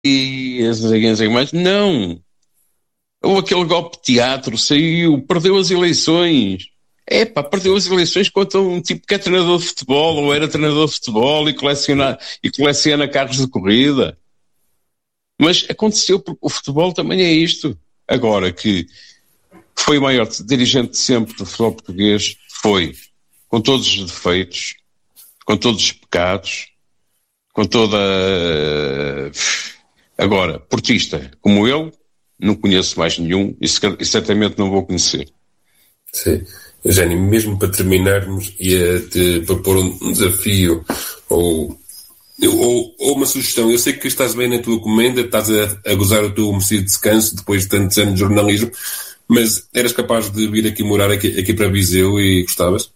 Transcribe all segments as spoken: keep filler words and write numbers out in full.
e não sei mais. Não. Ou aquele golpe de teatro, saiu, perdeu as eleições. É pá, perdeu as eleições contra um tipo que é treinador de futebol, ou era treinador de futebol e coleciona, e coleciona carros de corrida. Mas aconteceu porque o futebol também é isto. Agora que foi o maior dirigente de sempre do futebol português, foi, com todos os defeitos, com todos os pecados, com toda... Agora, portista como eu, não conheço mais nenhum e, e certamente não vou conhecer. Sim. Eugénio, mesmo para terminarmos, ia-te propor um desafio ou, ou, ou uma sugestão. Eu sei que estás bem na tua comenda, estás a, a gozar o teu merecido descanso depois de tantos anos de jornalismo, mas eras capaz de vir aqui morar aqui, aqui para Viseu e gostavas?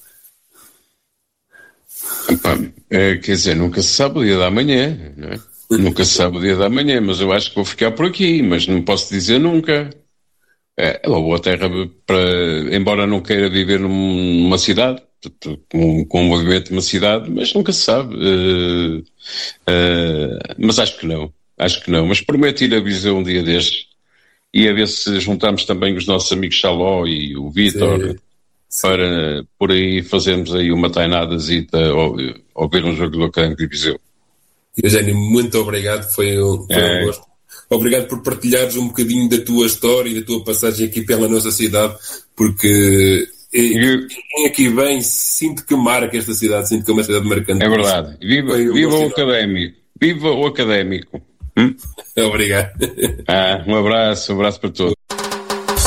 Epá, é, quer dizer, nunca se sabe o dia da manhã, não é? Nunca se sabe o dia da manhã, mas eu acho que vou ficar por aqui, mas não posso dizer nunca. É uma boa terra para, embora não queira viver numa cidade, com, com o movimento de uma cidade, mas nunca se sabe. Uh, uh, mas acho que não, acho que não. Mas prometo ir a Viseu um dia destes e a ver se juntamos também os nossos amigos Xaló e o Vítor para por aí fazermos aí uma tainadazita ou, ou ver um jogo do Académico de Viseu. Eugénio, muito obrigado, foi um, foi é. um gosto. Obrigado por partilhares um bocadinho da tua história e da tua passagem aqui pela nossa cidade, porque eu, quem aqui vem, sinto que marca esta cidade, sinto que é uma cidade marcante. É verdade. Viva, viva o Académico. Viva o Académico. Hum? Obrigado. Ah, um abraço, um abraço para todos.